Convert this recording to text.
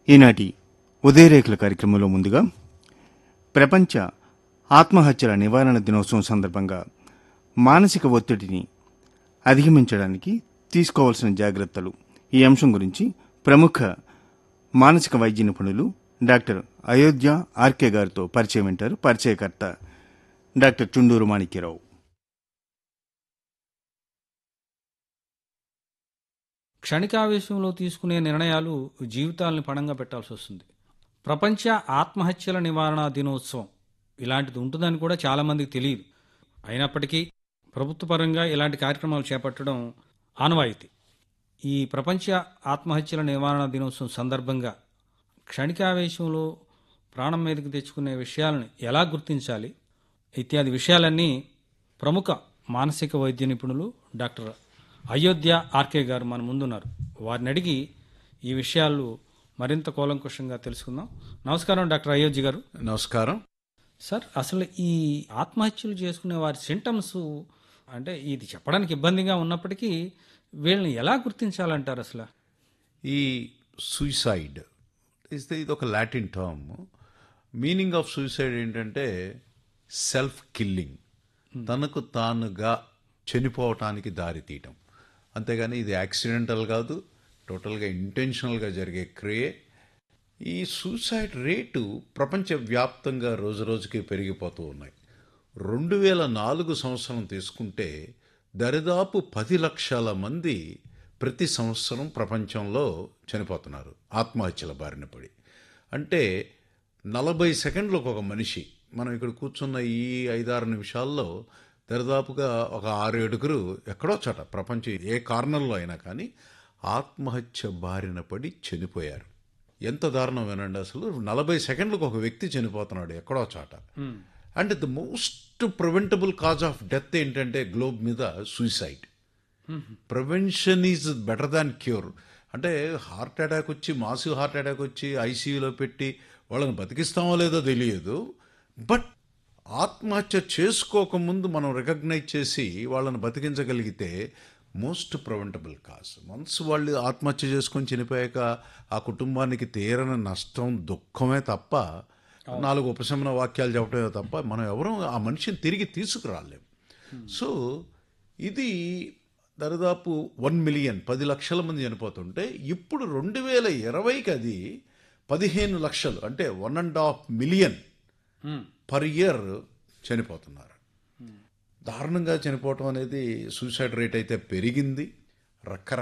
ఈనాటి ఉదయరేఖల కార్యక్రమంలో ముందుగా ప్రపంచ ఆత్మహత్యల నివారణ దినోత్సవం సందర్భంగా మానసిక ఒత్తిడిని అధిగమించడానికి తీసుకోవాల్సిన జాగ్రత్తలు ఈ అంశం గురించి ప్రముఖ మానసిక వైద్య నిపుణులు డాక్టర్ అయోధ్య ఆర్కే గారితో పరిచయం వింటారు. పరిచయకర్త డాక్టర్ చుండూరు మాణిక్యరావు. క్షణికావేశంలో తీసుకునే నిర్ణయాలు జీవితాలను పణంగా పెట్టాల్సి వస్తుంది. ప్రపంచ ఆత్మహత్యల నివారణ దినోత్సవం ఇలాంటిది ఉంటుందని కూడా చాలామందికి తెలియదు. అయినప్పటికీ ప్రభుత్వ పరంగా ఇలాంటి కార్యక్రమాలు చేపట్టడం ఆనవాయితీ. ఈ ప్రపంచ ఆత్మహత్యల నివారణ దినోత్సవం సందర్భంగా క్షణికావేశంలో ప్రాణం మీదకి తెచ్చుకునే విషయాలను ఎలా గుర్తించాలి ఇత్యాది విషయాలన్నీ ప్రముఖ మానసిక వైద్య నిపుణులు డాక్టర్ అయోధ్య ఆర్కే గారు మన ముందున్నారు. వారిని అడిగి ఈ విషయాలు మరింత కూలంకుషంగా తెలుసుకుందాం. నమస్కారం డాక్టర్ అయోధ్య గారు. నమస్కారం సార్, అసలు ఈ ఆత్మహత్యలు చేసుకునే వారి సింటమ్స్ అంటే ఇది చెప్పడానికి ఇబ్బందిగా ఉన్నప్పటికీ వీళ్ళని ఎలా గుర్తించాలంటారు? అసలు ఈ సూసైడ్ ఇది ఒక Latin term. Meaning of suicide ఏంటంటే సెల్ఫ్ కిల్లింగ్, తనకు తానుగా చనిపోవటానికి దారి తీయటం. అంతేగాని ఇది యాక్సిడెంటల్ కాదు, టోటల్గా ఇంటెన్షనల్గా జరిగే క్రియే. ఈ సూసైడ్ రేటు ప్రపంచవ్యాప్తంగా రోజురోజుకి పెరిగిపోతూ ఉన్నాయి. 2004 సంవత్సరం తీసుకుంటే దరిదాపు 10 లక్షల మంది ప్రతి సంవత్సరం ప్రపంచంలో చనిపోతున్నారు ఆత్మహత్యల బారిన పడి. అంటే 40 సెకండ్లకు ఒక మనిషి, మనం ఇక్కడ కూర్చున్న ఈ 5-6 నిమిషాల్లో దరిదాపుగా ఒక 6-7 ఎక్కడో చోట ప్రపంచం ఏ కార్నర్లో అయినా కానీ ఆత్మహత్య బారిన పడి చనిపోయారు. ఎంత దారుణం వినండి. అసలు 40 సెకండ్లకు ఒక వ్యక్తి చనిపోతున్నాడు ఎక్కడో చోట. And the most preventable cause of death ఏంటంటే గ్లోబ్ మీద suicide. Prevention is better than cure. అంటే హార్ట్ అటాక్ వచ్చి, మాసివ్ హార్ట్ అటాక్ వచ్చి ఐసీయూలో పెట్టి వాళ్ళని బతికిస్తామో లేదో తెలియదు. బట్ ఆత్మహత్య చేసుకోకముందు మనం రికగ్నైజ్ చేసి వాళ్ళని బతికించగలిగితే మోస్ట్ ప్రివెంటబుల్ కాజ్. వన్స్ వాళ్ళు ఆత్మహత్య చేసుకొని చనిపోయాక ఆ కుటుంబానికి తీరని నష్టం, దుఃఖమే తప్ప 4 ఉపశమన వాక్యాలు చెప్పడమే తప్ప మనం ఎవరూ ఆ మనిషిని తిరిగి తీసుకురాలేము. సో ఇది దరిదాపు 1 మిలియన్ 10 లక్షల మంది చనిపోతుంటే ఇప్పుడు 2020కి అది 15 లక్షలు, అంటే 1.5 మిలియన్ పర్ ఇయర్ చనిపోతున్నారు. దారుణంగా చనిపోవటం అనేది సూసైడ్ రేట్ అయితే పెరిగింది. రకరకాల